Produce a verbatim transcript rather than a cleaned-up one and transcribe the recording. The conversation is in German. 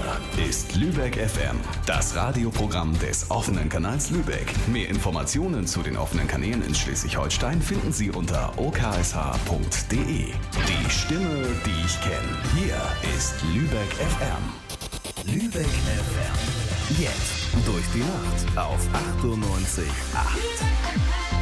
ist Lübeck F M, das Radioprogramm des offenen Kanals Lübeck. Mehr Informationen zu den offenen Kanälen in Schleswig-Holstein finden Sie unter o k s h punkt d e. Die Stimme, die ich kenne. Hier ist Lübeck F M. Lübeck F M. Jetzt durch die Nacht auf achtundneunzig Komma acht.